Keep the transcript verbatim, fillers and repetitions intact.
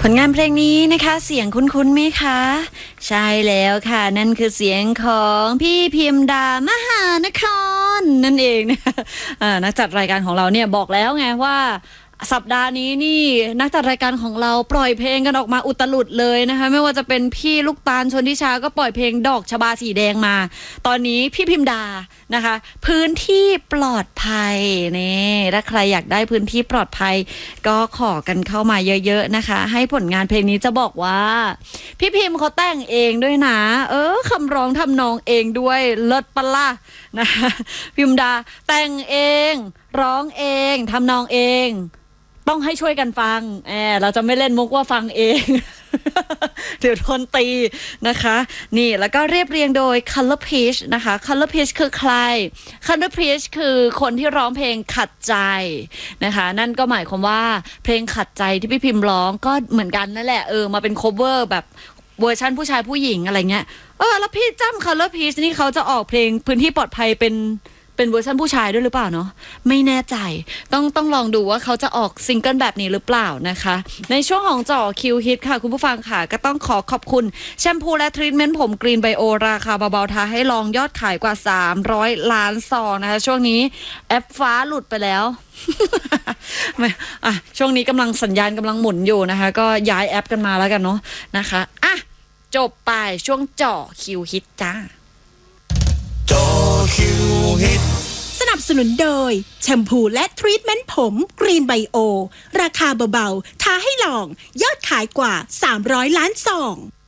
ผลงานเพลงนี้นะคะเสียงคุ้นๆไหมคะใช่แล้วค่ะนั่นคือเสียงของพี่พิมดามหานครนั่นเองนะคะนักจัดรายการของเราเนี่ยบอกแล้วไงว่าสัปดาห์นี้นี่นักจัดรายการของเราปล่อยเพลงกันออกมาอุตลุดเลยนะคะไม่ว่าจะเป็นพี่ลูกตาลชนทิชาก็ปล่อยเพลงดอกชบาสีแดงมาตอนนี้พี่พิมดานะคะพื้นที่ปลอดภัยนี่ถ้าใครอยากได้พื้นที่ปลอดภัยก็ขอกันเข้ามาเยอะๆนะคะให้ผลงานเพลงนี้จะบอกว่าพี่พิมเขาแต่งเองด้วยนะเออคำร้องทำนองเองด้วยเลิศปะล่ะนะคะพิมดาแต่งเองร้องเองทำนองเองต้องให้ช่วยกันฟังแอบเราจะไม่เล่นมุกว่าฟังเอง เดี๋ยวโดนตีนะคะนี่แล้วก็เรียบเรียงโดย Color Peach นะคะ Color Peach คือใคร Color Peach คือคนที่ร้องเพลงขัดใจนะคะนั่นก็หมายความว่าเพลงขัดใจที่พี่พิมพ์ร้องก็เหมือนกันนั่นแหละเออมาเป็น cover แบบเวอร์ชันผู้ชายผู้หญิงอะไรเงี้ยเออแล้วพี่จำ Color Peach นี่เขาจะออกเพลงพื้นที่ปลอดภัยเป็นเป็นเวอร์ชันผู้ชายด้วยหรือเปล่าเนาะไม่แน่ใจต้องต้องลองดูว่าเขาจะออกซิงเกิลแบบนี้หรือเปล่านะคะในช่วงของจ่อคิวฮิตค่ะคุณผู้ฟังค่ะก็ต้องขอขอบคุณแชมพูและทรีทเมนต์ผมกรีนไบโอราคาเบาๆท้าให้ลองยอดขายกว่าสามร้อยล้านซองนะคะช่วงนี้แอปฟ้าหลุดไปแล้ว อ่ะช่วงนี้กำลังสัญญาณกำลังหมุนอยู่นะคะก็ย้ายแอปกันมาแล้วกันเนาะนะคะอ่ะจบไปช่วงจ่อคิวฮิตจ้าจ่อคิวฮิตสนับสนุนโดยแชมพูและทรีทเมนต์ผมกรีนไบโอราคาเบาๆท้าให้ลองยอดขายกว่าสามร้อยล้านซอง